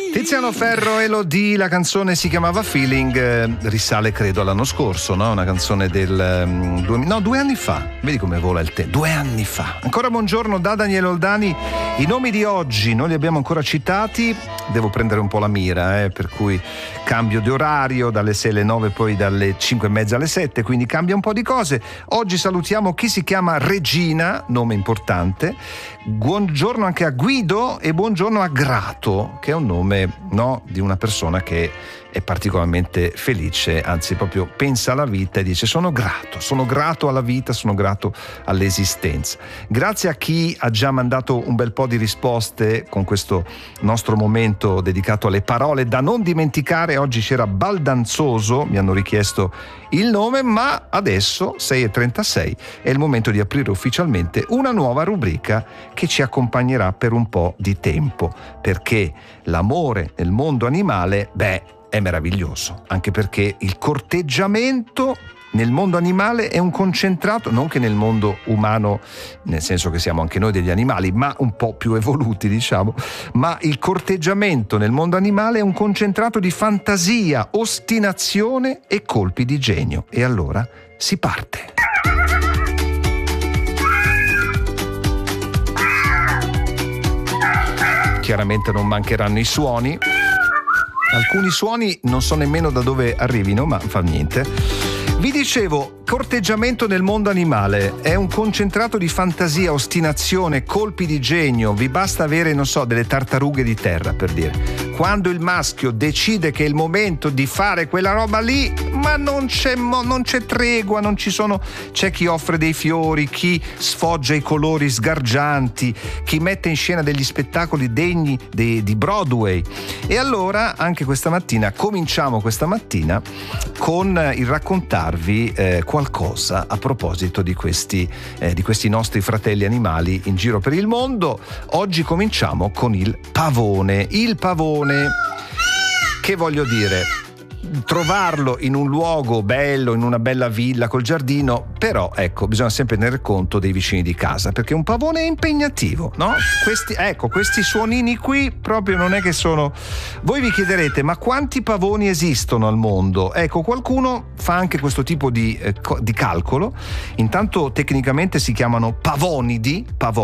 Tiziano Ferro e Elodie, la canzone si chiamava Feeling, risale credo all'anno scorso, no? Una canzone del 2 anni fa, vedi come vola il tempo, 2 anni fa. Ancora buongiorno da Daniele Oldani. I nomi di oggi non li abbiamo ancora citati, devo prendere un po' la mira, per cui cambio di orario dalle 6 alle 9, poi dalle 5 e mezza alle 7, quindi cambia un po' di cose. Oggi salutiamo chi si chiama Regina, nome importante. Buongiorno anche a Guido e buongiorno a Grato, che è un nome, no, di una persona che è particolarmente felice, anzi proprio pensa alla vita e dice sono grato alla vita, sono grato all'esistenza. Grazie a chi ha già mandato un bel po' di risposte con questo nostro momento dedicato alle parole da non dimenticare. Oggi c'era Baldanzoso, mi hanno richiesto il nome, ma adesso 6:36 è il momento di aprire ufficialmente una nuova rubrica che ci accompagnerà per un po' di tempo, perché l'amore nel mondo animale, è meraviglioso, anche perché il corteggiamento nel mondo animale è un concentrato, non che nel mondo umano, nel senso che siamo anche noi degli animali, ma un po' più evoluti, diciamo, ma il corteggiamento nel mondo animale è un concentrato di fantasia, ostinazione e colpi di genio. E allora si parte. Chiaramente non mancheranno i suoni. Alcuni suoni non so nemmeno da dove arrivino, ma fa niente. Vi dicevo, corteggiamento nel mondo animale è un concentrato di fantasia, ostinazione, colpi di genio. Vi basta avere, non so, delle tartarughe di terra, per dire. Quando il maschio decide che è il momento di fare quella roba lì, ma non c'è tregua, c'è chi offre dei fiori, chi sfoggia i colori sgargianti, chi mette in scena degli spettacoli degni di Broadway. E allora anche cominciamo questa mattina con il raccontarvi qualcosa a proposito di questi nostri fratelli animali in giro per il mondo. Oggi cominciamo con il pavone. Il pavone, che voglio dire, trovarlo in un luogo bello, in una bella villa col giardino, però ecco, bisogna sempre tenere conto dei vicini di casa, perché un pavone è impegnativo, no? Questi suonini qui proprio non è che sono. Voi vi chiederete, ma quanti pavoni esistono al mondo? Ecco, qualcuno fa anche questo tipo di calcolo. Intanto tecnicamente si chiamano pavonidi,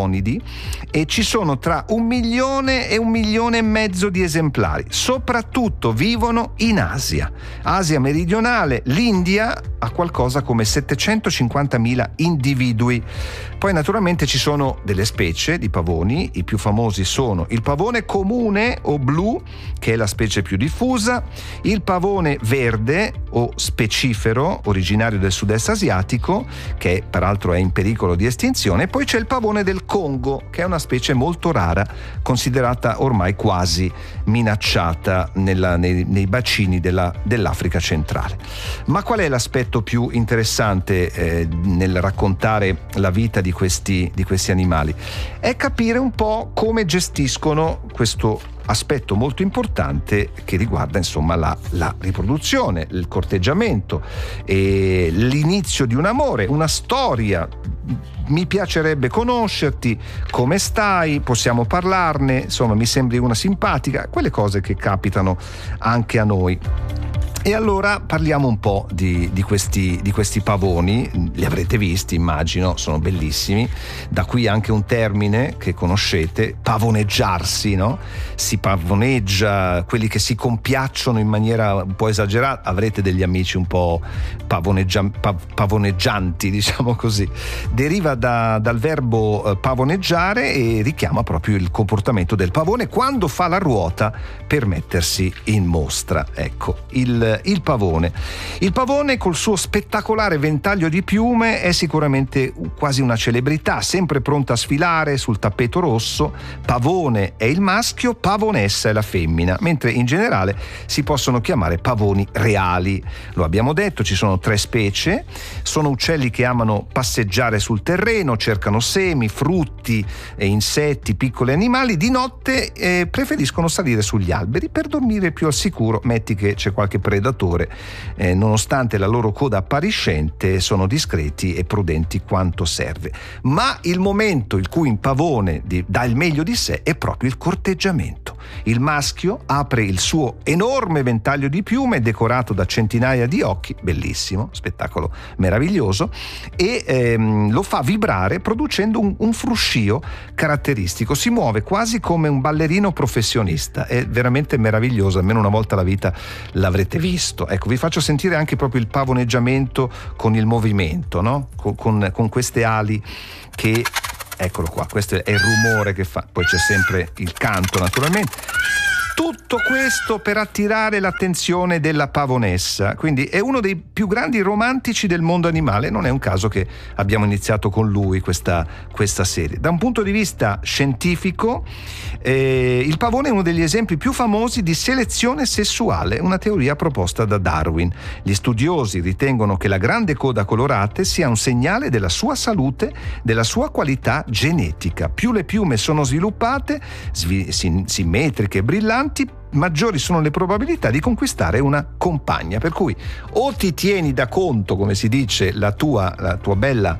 e ci sono tra 1 milione e 1,5 milioni di esemplari. Soprattutto vivono in Asia meridionale. L'India ha qualcosa come 750.000 individui. Poi naturalmente ci sono delle specie di pavoni. I più famosi sono il pavone comune o blu, che è la specie più diffusa, il pavone verde o specifero, originario del sud-est asiatico, che peraltro è in pericolo di estinzione, e poi c'è il pavone del Congo, che è una specie molto rara, considerata ormai quasi minacciata nei bacini dell'Africa centrale. Ma qual è l'aspetto più interessante nel raccontare la vita di questi animali? È capire un po' come gestiscono questo aspetto molto importante che riguarda insomma la riproduzione, il corteggiamento e l'inizio di un amore, una storia. Mi piacerebbe conoscerti, come stai, possiamo parlarne, insomma mi sembri una simpatica, quelle cose che capitano anche a noi. E allora parliamo un po' di questi pavoni. Li avrete visti, immagino, sono bellissimi. Da qui anche un termine che conoscete, pavoneggiarsi, no? Si pavoneggia, quelli che si compiacciono in maniera un po' esagerata. Avrete degli amici un po' pavoneggianti, diciamo così. Deriva dal verbo pavoneggiare e richiama proprio il comportamento del pavone quando fa la ruota per mettersi in mostra. Ecco, il pavone. Il pavone col suo spettacolare ventaglio di piume è sicuramente quasi una celebrità, sempre pronta a sfilare sul tappeto rosso. Pavone è il maschio, pavonessa è la femmina, mentre in generale si possono chiamare pavoni reali. Lo abbiamo detto, ci sono 3 specie, sono uccelli che amano passeggiare sul terreno, cercano semi, frutti e insetti, piccoli animali. Di notte preferiscono salire sugli alberi per dormire più al sicuro, metti che c'è qualche preda predatore, nonostante la loro coda appariscente sono discreti e prudenti quanto serve. Ma il momento in cui un pavone dà il meglio di sé è proprio il corteggiamento. Il maschio apre il suo enorme ventaglio di piume decorato da centinaia di occhi, bellissimo, spettacolo meraviglioso, e lo fa vibrare producendo un fruscio caratteristico. Si muove quasi come un ballerino professionista, è veramente meraviglioso, almeno una volta alla vita l'avrete visto. Ecco, vi faccio sentire anche proprio il pavoneggiamento con il movimento, no? Con queste ali che... Eccolo qua, questo è il rumore che fa, poi c'è sempre il canto naturalmente. Tutto questo per attirare l'attenzione della pavonessa, quindi è uno dei più grandi romantici del mondo animale, non è un caso che abbiamo iniziato con lui questa serie. Da un punto di vista scientifico, il pavone è uno degli esempi più famosi di selezione sessuale, una teoria proposta da Darwin. Gli studiosi ritengono che la grande coda colorata sia un segnale della sua salute, della sua qualità genetica. Più le piume sono sviluppate, simmetriche e brillanti, maggiori sono le probabilità di conquistare una compagna, per cui o ti tieni da conto, come si dice, la tua bella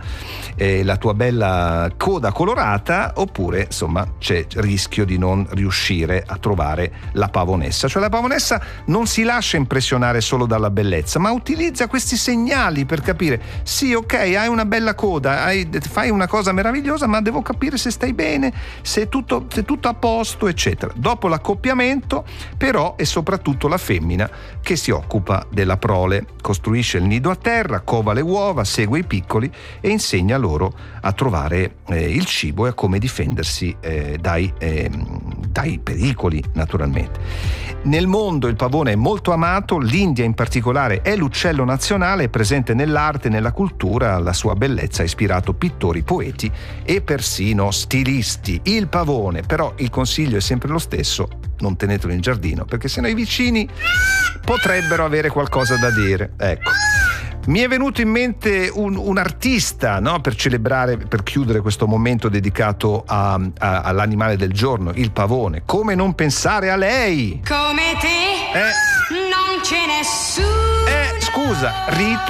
coda colorata, oppure insomma c'è rischio di non riuscire a trovare la pavonessa. Cioè la pavonessa non si lascia impressionare solo dalla bellezza, ma utilizza questi segnali per capire: sì, ok, hai una bella coda, fai una cosa meravigliosa, ma devo capire se stai bene, se è tutto a posto, eccetera. Dopo l'accoppiamento però è soprattutto la femmina che si occupa della prole, costruisce il nido a terra, cova le uova, segue i piccoli e insegna loro a trovare il cibo e a come difendersi dai pericoli, naturalmente. Nel mondo il pavone è molto amato, l'India in particolare è l'uccello nazionale, è presente nell'arte e nella cultura, la sua bellezza ha ispirato pittori, poeti e persino stilisti. Il pavone, però il consiglio è sempre lo stesso: non tenetelo in giardino, perché sennò i vicini potrebbero avere qualcosa da dire. Ecco. Mi è venuto in mente un artista, no? Per celebrare, per chiudere questo momento dedicato all'animale del giorno, il pavone. Come non pensare a lei? Come te non c'è nessuno. Scusa, Rita